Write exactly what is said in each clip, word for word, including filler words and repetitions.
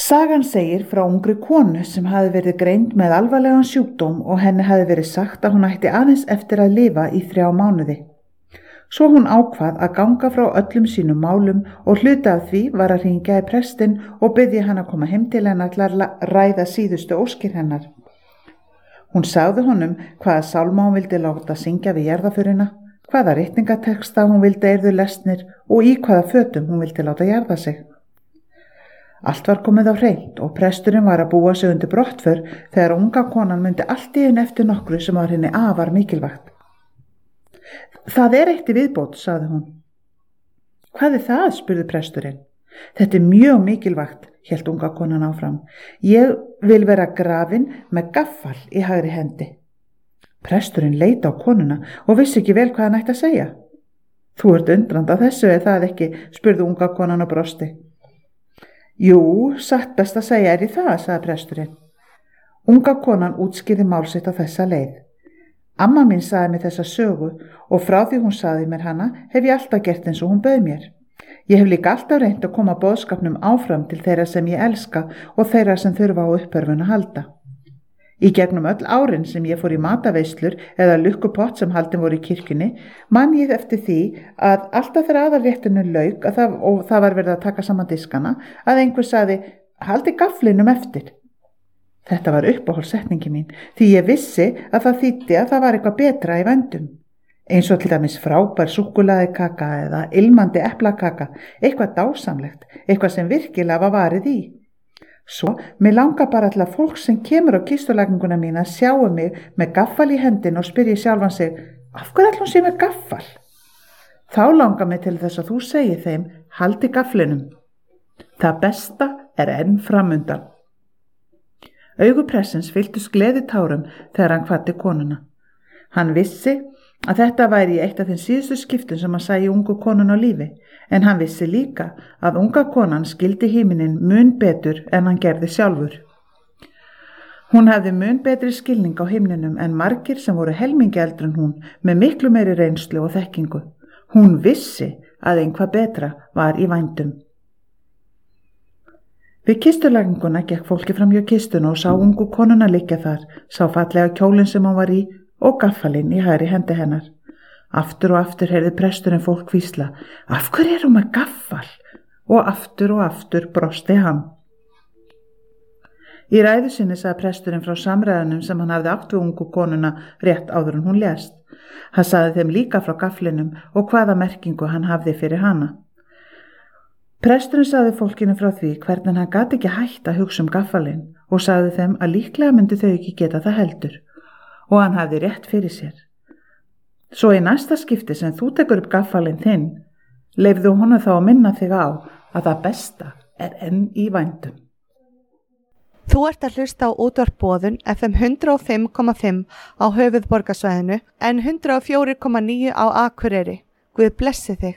Sagan segir frá ungri konu sem hafði verið greind með alvarlegan sjúkdóm og henni hafði verið sagt að hún ætti aðeins eftir að lifa í þrjá mánuði. Svo hún ákvað að ganga frá öllum sínum málum og hluti af því var að hringja í prestinn og biðja hann að koma heim til hennar til að ræða síðustu óskir hennar. Hún sagði honum hvaða sálma hún vildi láta syngja við jarðarförina, hvaða ritningateksta hún vildi yrðu lesnir og í hvaða fötum hún vildi láta jarða sig. Allt var komið á hreint og presturinn var að búa sig undir brottför þegar unga konan myndi allt í einu eftir nokkru sem var henni afar mikilvægt. Það er eitt í viðbót, sagði hún. Hvað er það, spurði presturinn. Þetta er mjög mikilvægt, hélt unga konan áfram. Ég vil vera grafin með gaffal í hægri hendi. Presturinn leit á konuna og vissi ekki vel hvað hann ætti að segja. Þú ert undrand á þessu, er það ekki, spurði unga konan og brosti. Jú, satt best að segja er í það, sagði presturinn. Unga konan útskýrði mál sitt á þessa leið. Amma mín sagði mér þessa sögu og frá því hún sagði mér hana hef ég alltaf gert eins og hún bauð mér. Ég hef líka alltaf reynt að koma boðskapnum áfram til þeirra sem ég elska og þeirra sem þurfa á uppörfun að halda. Í gegnum öll árin sem ég fór í mataveislur eða lukkupott sem haldin voru í kirkjunni, man ég eftir því að alltaf þegar aðalréttinu lauk að það, og það var verið að taka saman diskana, að einhver sagði, haldi gaflinum eftir. Þetta var uppáhaldssetningi mín, því ég vissi að það þýddi að það var eitthvað betra í vændum. Eins og til dæmis frábær súkkulaðikaka eða ilmandi eplakaka, eitthvað dásamlegt, eitthvað sem virkilega var varið í. Svo, mér langar bara til að fólk sem kemur á kistulagninguna mína sjáu mig með gaffal í hendin og spyrji sjálfan sig, af hverju ætlum sé með gaffal? Þá langar mig til þess að þú segir þeim, haldi gafflinum. Það besta er enn framundan. Augu pressins fylltust gleðitárum þegar hann kvaddi konuna. Hann vissi að þetta væri eitt af þeim síðustu skiptum sem hann sæi ungu konun á lífi, en hann vissi líka að unga konan skildi himinin mun betur en hann gerði sjálfur. Hún hafði mun betri skilning á himninum en margir sem voru helmingi eldri en hún með miklu meiri reynslu og þekkingu. Hún vissi að einhvað betra var í vændum. Við kistulagninguna gekk fólki fram hjá kistuna og sá ungu konuna liggja þar, sá fallega kjólinn sem hann var í og gaffalinn í hægri hendi hennar. Aftur og aftur heyrði presturinn fólk hvísla, af hverju er hún með gaffal? Og aftur og aftur brosti hann. Í ræðu sinni sagði presturinn frá samræðunum sem hann hafði átt við ungu konuna rétt áður en hún lést. Hann sagði þeim líka frá gafflinum og hvaða merkingu hann hafði fyrir hana. Presturinn sagði fólkinu frá því hvernig hann gat ekki hætt að hugsa um gaffalinn og sagði þeim að líklega myndi þau ekki geta það heldur. Og hann hafði rétt fyrir sér. Svo í næsta skipti sem þú tekur upp gaffalinn þinn, leyfðu honum þá að minna þig á að það besta er enn í vændum. Þú ert að hlusta á útvarp Boðun F M hundrað og fimm komma fimm á höfuðborgarsvæðinu en hundrað og fjögur komma níu á Akureyri. Guð blessi þig.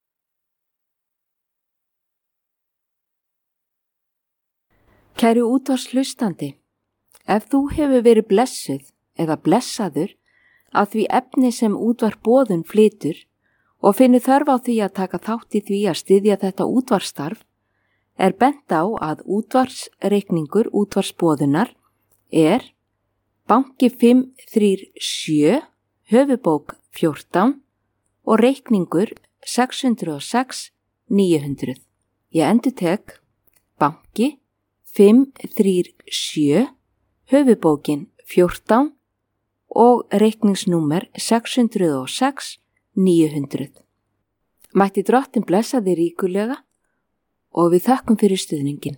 Kæru útvarpshlustandi, ef þú hefur verið blessuð eða blessaður að því efni sem útvarp Boðun flytur og finnur þörf á því að taka þátt í því að styðja þetta útvarpsstarf, er bent á að útvarpsreikningur útvarpsboðunar er banki fimm þrjú sjö, höfubók fjórtán og reikningur sex hundruð og sex níu hundruð. Ég endurtek banki fimm þrjú sjö, höfubókin fjórtán og reikningsnúmer sex hundruð og sex níu hundruð. Mætti Drottinn blessa þig ríkulega og við þökkum fyrir stuðningin.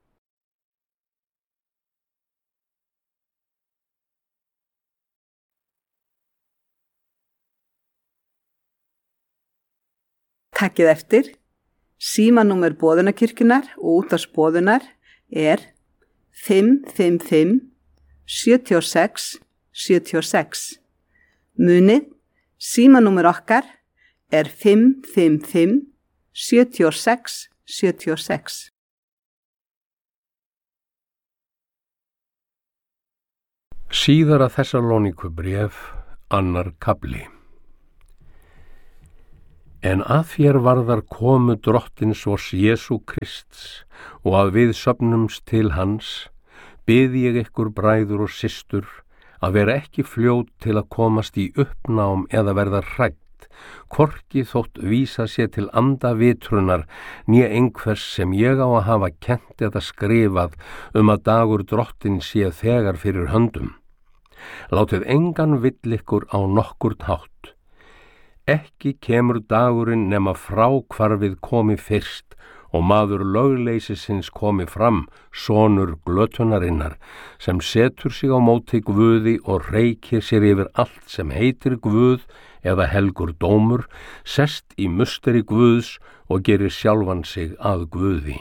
Takkið eftir, símanúmer Boðunarkirkjunnar og útvarpsboðunar er fimm fimm fimm sjö sex sjö sex. Munið, símanúmer okkar er fimm fimm fimm sjö sex sjö sex. Síðara Þessalóníkubréf, annar kafli. En að þér varðar komu drottins vors Jesú Krists og að við söfnumst til hans, bið ég ykkur bræður og systur að vera ekki fljót til að komast í uppnám eða verða hrædd, hvorki þótt vísa sér til andavitrunar né einhvers sem ég á að hafa kennt eða skrifað um að dagur drottin sé þegar fyrir höndum. Látið engan vill ykkur á nokkurt hátt. Ekki kemur dagurinn nema frá hvarfið komi fyrst og maður lögleysisins komi fram, sonur glötunarinnar, sem setur sig á móti Guði og reykir sér yfir allt sem heitir Guð eða helgur dómur, sest í musteri Guðs og gerir sjálfan sig að Guði.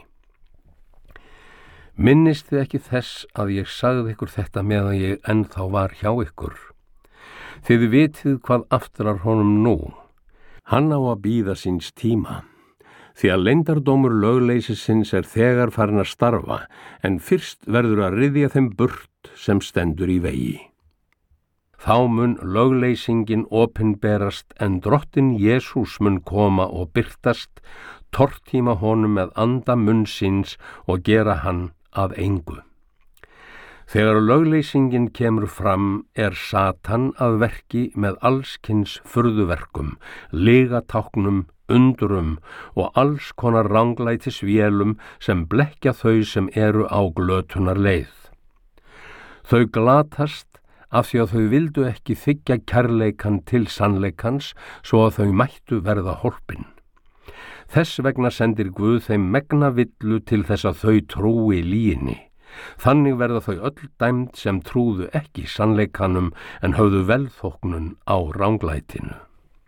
Minnist þið ekki þess að ég sagði ykkur þetta meðan ég ennþá var hjá ykkur? Þið vitið hvað aftrar honum nú. Hann á að bíða síns tíma, því að leyndardómur lögleysisins er þegar farin að starfa, en fyrst verður að ryðja þeim burt sem stendur í vegi. Þá mun lögleysingin opinberast, en drottin Jesús mun koma og birtast, tortíma honum með anda munn síns og gera hann að engu. Þegar lögleysingin kemur fram er Satan að verki með allskins furðuverkum, lygatáknum, undrum og alls konar ranglætis vélum sem blekkja þau sem eru á glötunar leið. Þau glatast af því að þau vildu ekki þiggja kærleikan til sannleikans svo að þau mættu verða hólpin. Þess vegna sendir Guð þeim megna villu til þess að þau trúi lýginni. Þannig verða þau öll dæmd sem trúðu ekki sannleikanum en höfðu velþóknun á ranglætinu.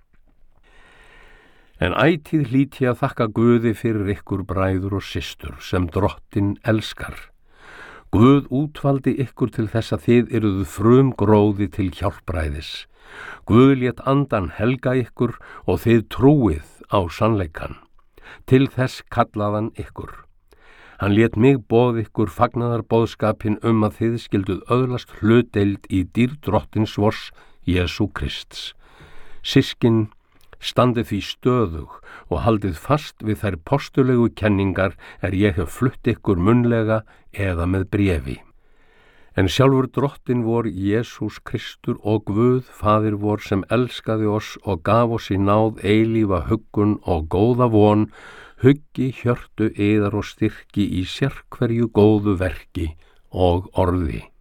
En ætíð hlýt ég að þakka Guði fyrir ykkur bræður og systur sem drottin elskar. Guð útvaldi ykkur til þess að þið eruðu frum gróði til hjálpræðis. Guð lét andan helga ykkur og þið trúið á sannleikan. Til þess kallaðan ykkur. Hann lét mig boð ykkur fagnaðarboðskapin um að þið skilduð öðlast hlutdeild í dýrð drottins vors Jesú Krists. Systkin, standið því stöðug og haldið fast við þær postulegu kenningar er ég hef flutt ykkur munnlega eða með bréfi. En sjálfur drottin vor Jesús Kristur og Guð, Faðir vor sem elskaði oss og gaf oss í náð eilífa huggun og góða von, huggi hjörtu yðar og styrki í sérhverju góðu verki og orði.